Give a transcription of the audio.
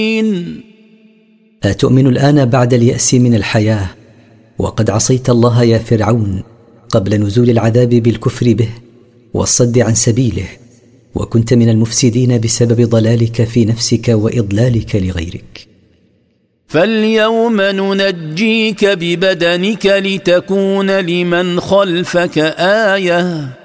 أتؤمن الآن بعد اليأس من الحياة وقد عصيت الله يا فرعون قبل نزول العذاب بالكفر به والصد عن سبيله، وكنت من المفسدين بسبب ضلالك في نفسك وإضلالك لغيرك. فاليوم ننجيك ببدنك لتكون لمن خلفك آية